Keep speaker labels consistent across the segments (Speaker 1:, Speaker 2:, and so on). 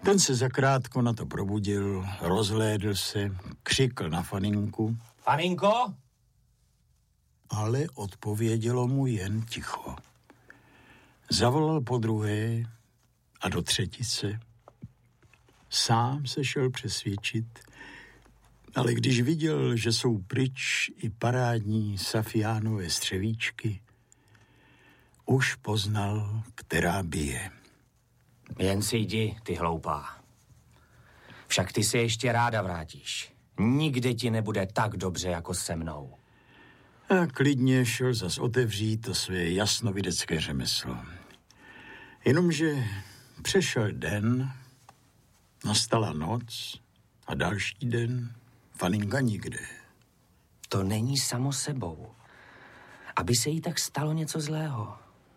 Speaker 1: Ten se zakrátko na to probudil, rozhlédl se, křikl na Faninku.
Speaker 2: Faninko?
Speaker 1: Ale odpovědělo mu jen ticho. Zavolal podruhé a do třetice. Sám se šel přesvědčit, ale když viděl, že jsou pryč i parádní safiánové střevíčky, už poznal, která bije.
Speaker 2: Jen si jdi, ty hloupá. Však ty se ještě ráda vrátíš. Nikde ti nebude tak dobře, jako se mnou.
Speaker 1: A klidně šel zas otevřít to své jasnovidecké řemeslo. Jenomže přešel den, nastala noc a další den Faninka nikde.
Speaker 2: To není samo sebou. Aby se jí tak stalo něco zlého.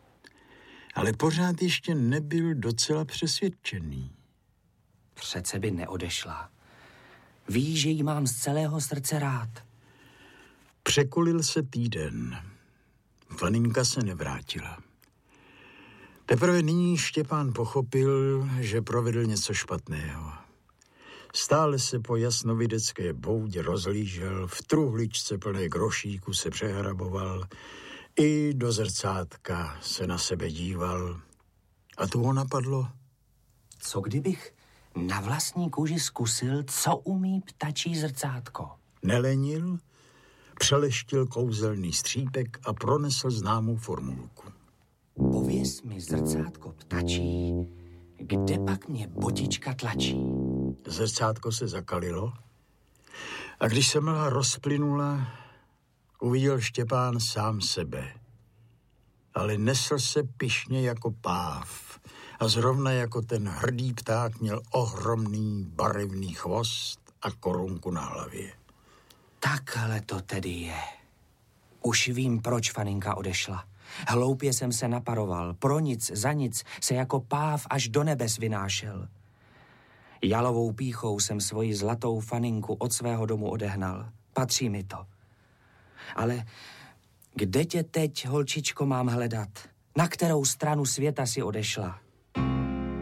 Speaker 1: Ale pořád ještě nebyl docela přesvědčený.
Speaker 2: Přece by neodešla. Ví, že jí mám z celého srdce rád.
Speaker 1: Překolil se týden. Faninka se nevrátila. Teprve nyní Štěpán pochopil, že provedl něco špatného. Stále se po jasnovidecké boudě rozlížel, v truhličce plné grošíku se přehraboval, i do zrcátka se na sebe díval. A tu ho napadlo.
Speaker 2: Co kdybych na vlastní kůži zkusil, co umí ptačí zrcátko?
Speaker 1: Nelenil, přeleštil kouzelný střípek a pronesl známou formulku.
Speaker 2: Pověz mi, zrcátko ptačí, kde pak mě botička tlačí?
Speaker 1: Zrcátko se zakalilo a když se mlha rozplynula, uviděl Štěpán sám sebe. Ale nesl se pyšně jako páv a zrovna jako ten hrdý pták měl ohromný barevný chvost a korunku na hlavě.
Speaker 2: Takhle to tedy je. Už vím, proč Faninka odešla. Hloupě jsem se naparoval, pro nic, za nic se jako páv až do nebes vynášel. Jalovou pýchou jsem svoji zlatou Faninku od svého domu odehnal. Patří mi to. Ale kde tě teď, holčičko, mám hledat? Na kterou stranu světa si odešla?